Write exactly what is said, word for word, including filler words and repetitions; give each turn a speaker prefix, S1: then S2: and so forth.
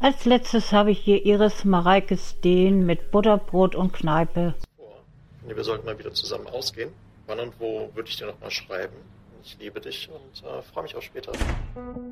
S1: Als letztes habe ich hier Iris Mareike Steen mit Butterbrot und Kneipe.
S2: Nee, wir sollten mal wieder zusammen ausgehen. Wann und wo würde ich dir noch mal schreiben? Ich liebe dich und äh, freue mich auf später.